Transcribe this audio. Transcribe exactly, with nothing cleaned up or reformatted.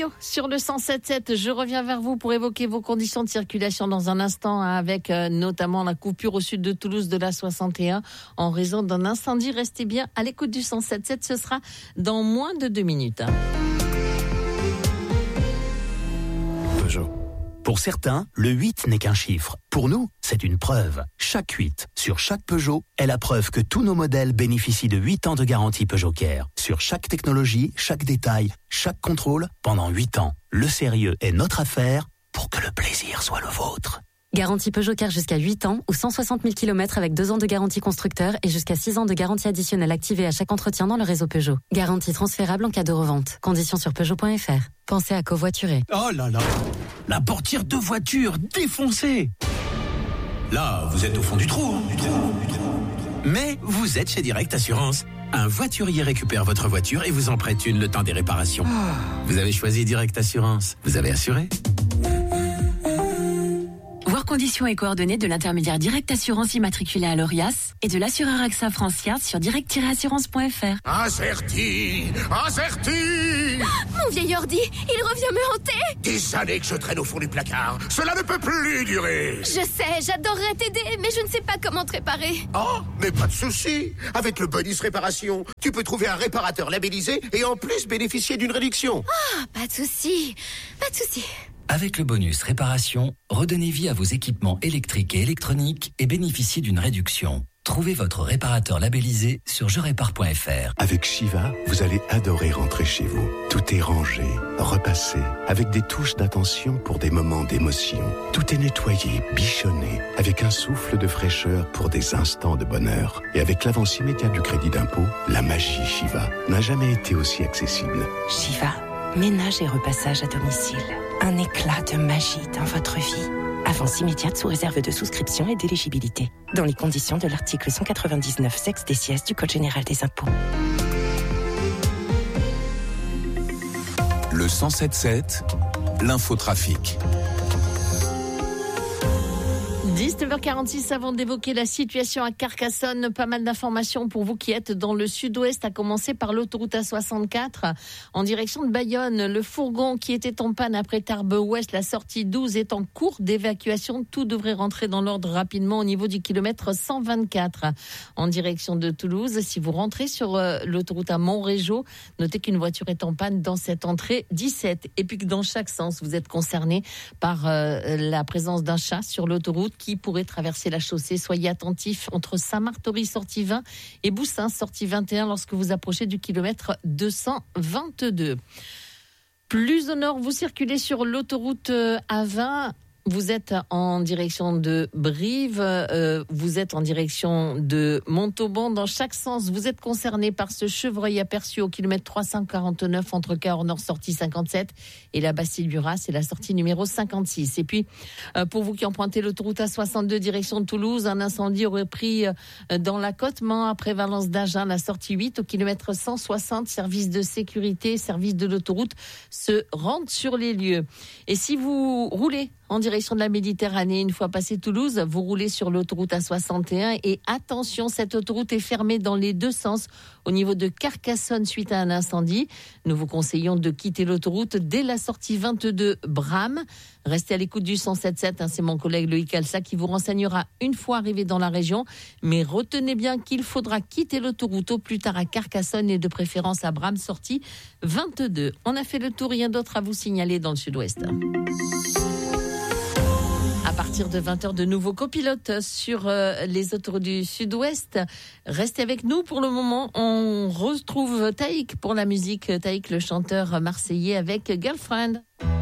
météo sur le cent sept sept. Je reviens vers vous pour évoquer vos conditions de circulation dans un instant, avec euh, notamment la coupure au sud de Toulouse de la soixante et un en raison d'un incendie. Restez bien à l'écoute du cent sept sept. Ce sera dans moins de deux minutes. Peugeot. Pour certains, le huit n'est qu'un chiffre. Pour nous, c'est une preuve. Chaque huit sur chaque Peugeot est la preuve que tous nos modèles bénéficient de huit ans de garantie Peugeot Care. Sur chaque technologie, chaque détail, chaque contrôle, pendant huit ans. Le sérieux est notre affaire pour que le plaisir soit le vôtre. Garantie Peugeot Care jusqu'à huit ans ou cent soixante mille kilomètres avec deux ans de garantie constructeur et jusqu'à six ans de garantie additionnelle activée à chaque entretien dans le réseau Peugeot. Garantie transférable en cas de revente. Conditions sur Peugeot point F R. Pensez à covoiturer. Oh là là, la portière de voiture défoncée. Là, vous êtes au fond du trou, hein, du trou, du trou. Mais vous êtes chez Direct Assurance. Un voiturier récupère votre voiture et vous en prête une le temps des réparations. Oh. Vous avez choisi Direct Assurance. Vous avez assuré ? Voir conditions et coordonnées de l'intermédiaire Direct Assurance immatriculé à l'Orias et de l'assureur A X A France-Card sur direct tiret assurance point F R. Acerti, Acerti. Mon vieil ordi, il revient me hanter. Des années que je traîne au fond du placard. Cela ne peut plus durer. Je sais, j'adorerais t'aider, mais je ne sais pas comment te réparer. Oh, mais pas de souci. Avec le bonus réparation, tu peux trouver un réparateur labellisé et en plus bénéficier d'une réduction. Ah, oh, pas de souci, pas de souci. Avec le bonus réparation, redonnez vie à vos équipements électriques et électroniques et bénéficiez d'une réduction. Trouvez votre réparateur labellisé sur je répare point F R. Avec Shiva, vous allez adorer rentrer chez vous. Tout est rangé, repassé, avec des touches d'attention pour des moments d'émotion. Tout est nettoyé, bichonné, avec un souffle de fraîcheur pour des instants de bonheur. Et avec l'avance immédiate du crédit d'impôt, la magie Shiva n'a jamais été aussi accessible. Shiva, ménage et repassage à domicile. Un éclat de magie dans votre vie. Avance immédiate sous réserve de souscription et d'éligibilité. Dans les conditions de l'article cent quatre-vingt-dix-neuf sexe des sièges du Code général des impôts. Le cent sept sept, l'infotrafic. dix-neuf heures quarante-six, avant d'évoquer la situation à Carcassonne, pas mal d'informations pour vous qui êtes dans le sud-ouest, à commencer par l'autoroute A soixante-quatre en direction de Bayonne. Le fourgon qui était en panne après Tarbes-Ouest, la sortie douze, est en cours d'évacuation. Tout devrait rentrer dans l'ordre rapidement au niveau du kilomètre cent vingt-quatre. En direction de Toulouse, si vous rentrez sur euh, l'autoroute à Montrégeau, notez qu'une voiture est en panne dans cette entrée dix-sept. Et puis que dans chaque sens, vous êtes concerné par euh, la présence d'un chat sur l'autoroute qui pourrait traverser la chaussée. Soyez attentifs entre Saint-Martory, sortie vingt, et Boussin, sortie vingt et un, lorsque vous approchez du kilomètre deux cent vingt-deux. Plus au nord, vous circulez sur l'autoroute A vingt. Vous êtes en direction de Brive, euh, vous êtes en direction de Montauban. Dans chaque sens, vous êtes concerné par ce chevreuil aperçu au kilomètre trois cent quarante-neuf entre Cahors Nord, sortie cinquante-sept, et la Bastille-Buras, c'est la sortie numéro cinquante-six. Et puis, euh, pour vous qui empruntez l'autoroute A soixante-deux direction de Toulouse, un incendie aurait pris euh, dans l'accotement après Valence d'Agen, la sortie huit au kilomètre cent soixante. Service de sécurité, service de l'autoroute se rendent sur les lieux. Et si vous roulez en direction de la Méditerranée, une fois passé Toulouse, vous roulez sur l'autoroute A soixante et un et attention, cette autoroute est fermée dans les deux sens au niveau de Carcassonne suite à un incendie. Nous vous conseillons de quitter l'autoroute dès la sortie vingt-deux Bram. Restez à l'écoute du cent sept sept, hein, c'est mon collègue Loïc Alsa qui vous renseignera une fois arrivé dans la région. Mais retenez bien qu'il faudra quitter l'autoroute au plus tard à Carcassonne et de préférence à Bram, sortie vingt-deux. On a fait le tour, rien d'autre à vous signaler dans le sud-ouest. À partir de vingt heures, de nouveaux copilotes sur euh, les autoroutes du sud-ouest. Restez avec nous pour le moment. On retrouve Taïk pour la musique. Taïk, le chanteur marseillais, avec Girlfriend.